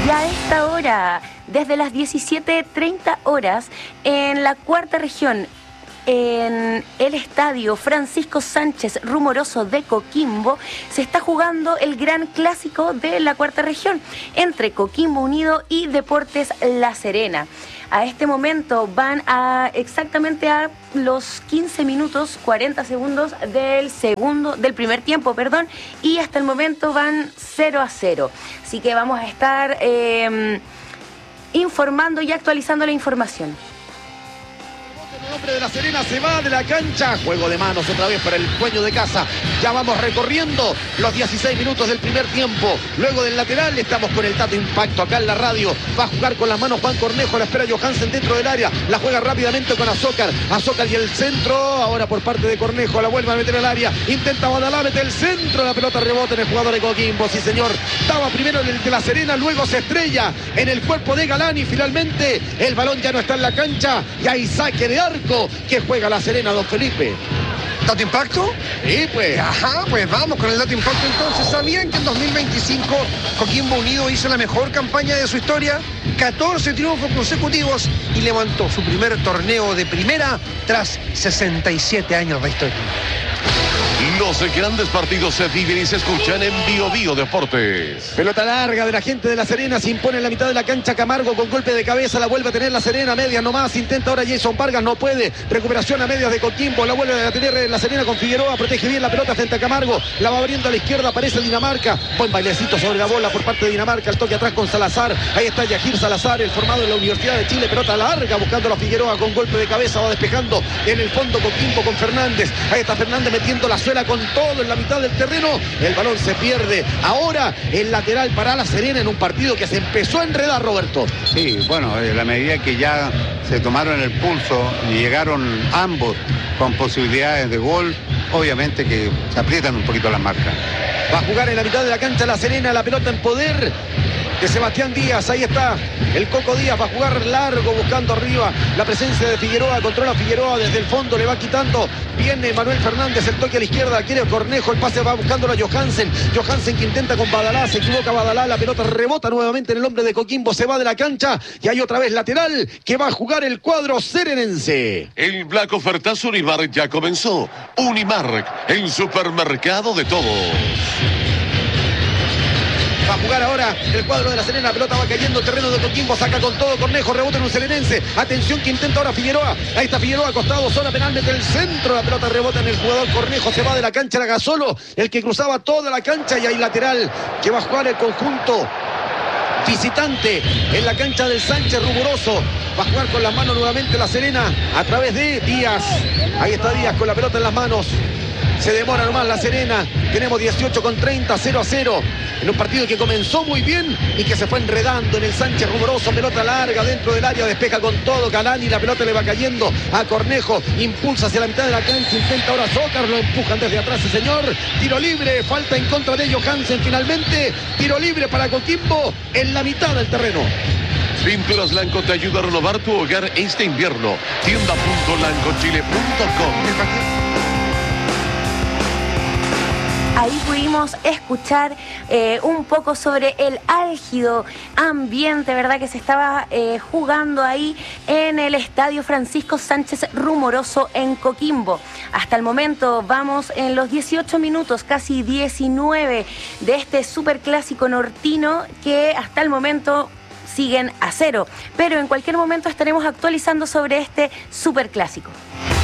Y a esta hora, desde las 17:30 horas, en la cuarta región, en el estadio Francisco Sánchez Rumoroso de Coquimbo, se está jugando el gran clásico de la cuarta región entre Coquimbo Unido y Deportes La Serena. A este momento van exactamente a los 15 minutos 40 segundos del primer tiempo, y hasta el momento van 0-0. Así que vamos a estar informando y actualizando la información. El hombre de La Serena se va de la cancha. Juego de manos otra vez para el dueño de casa. Ya vamos recorriendo los 16 minutos del primer tiempo. Luego del lateral estamos con el Tato Impacto acá en la radio. Va a jugar con las manos Juan Cornejo. La espera Johansen dentro del área. La juega rápidamente con Azócar. Azócar y el centro. Ahora por parte de Cornejo. La vuelve a meter al área. Intenta Badalá, mete el centro. La pelota rebota en el jugador de Coquimbo. Sí, señor. Estaba primero en el de La Serena. Luego se estrella en el cuerpo de Galán. Y finalmente el balón ya no está en la cancha. Y hay saque de arco que juega La Serena, don Felipe. ¿Dato Impacto? Sí, pues. Ajá, pues vamos con el Dato Impacto entonces. ¿Sabían que en 2025 Coquimbo Unido hizo la mejor campaña de su historia? 14 triunfos consecutivos y levantó su primer torneo de primera tras 67 años de historia. Los grandes partidos se viven y se escuchan en Bio Bio Deportes. Pelota larga de la gente de La Serena. Se impone en la mitad de la cancha Camargo con golpe de cabeza. La vuelve a tener La Serena. Medias nomás. Intenta ahora Jason Vargas. No puede. Recuperación a medias de Coquimbo. La vuelve a tener La Serena con Figueroa. Protege bien la pelota frente a Camargo. La va abriendo a la izquierda. Aparece Dinamarca. Buen bailecito sobre la bola por parte de Dinamarca. El toque atrás con Salazar. Ahí está Yajir Salazar, el formado en la Universidad de Chile. Pelota larga buscando a Figueroa con golpe de cabeza. Va despejando en el fondo Coquimbo con Fernández. Ahí está Fernández metiendo la suela con todo en la mitad del terreno. El balón se pierde. Ahora el lateral para La Serena en un partido que se empezó a enredar, Roberto. Sí, bueno, a la medida que ya se tomaron el pulso y llegaron ambos con posibilidades de gol, obviamente que se aprietan un poquito las marcas. Va a jugar en la mitad de la cancha La Serena, la pelota en poder de Sebastián Díaz. Ahí está el Coco Díaz. Va a jugar largo buscando arriba la presencia de Figueroa. Controla Figueroa desde el fondo. Le va quitando. Viene Manuel Fernández. El toque a la izquierda. Quiere Cornejo. El pase va buscándolo a Johansen. Johansen que intenta con Badalá. Se equivoca Badalá. La pelota rebota nuevamente en el hombre de Coquimbo. Se va de la cancha. Y hay otra vez lateral que va a jugar el cuadro serenense. El Black Ofertas Unimark ya comenzó. Unimark, el supermercado de todos. Va a jugar ahora el cuadro de La Serena. La pelota va cayendo, terreno de Coquimbo. Saca con todo Cornejo. Rebota en un serenense. Atención que intenta ahora Figueroa. Ahí está Figueroa acostado. Zona penal desde el centro. La pelota rebota en el jugador Cornejo. Se va de la cancha. Era Gasolo el que cruzaba toda la cancha. Y hay lateral que va a jugar el conjunto visitante en la cancha del Sánchez Rumoroso. Va a jugar con las manos nuevamente La Serena a través de Díaz. Ahí está Díaz con la pelota en las manos. Se demora nomás La Serena. Tenemos 18:30, 0-0. En un partido que comenzó muy bien y que se fue enredando en el Sánchez Rumoroso. Pelota larga dentro del área. Despeja con todo Galán y la pelota le va cayendo a Cornejo. Impulsa hacia la mitad de la cancha. Intenta ahora Zócar. Lo empujan desde atrás el señor. Tiro libre. Falta en contra de Johansen finalmente. Tiro libre para Coquimbo en la mitad del terreno. Pinturas Lanco te ayuda a renovar tu hogar este invierno. Tienda.lancochile.com. Ahí pudimos escuchar un poco sobre el álgido ambiente, ¿verdad?, que se estaba jugando ahí en el estadio Francisco Sánchez Rumoroso en Coquimbo. Hasta el momento vamos en los 18 minutos, casi 19 de este superclásico nortino que hasta el momento siguen a 0. Pero en cualquier momento estaremos actualizando sobre este superclásico.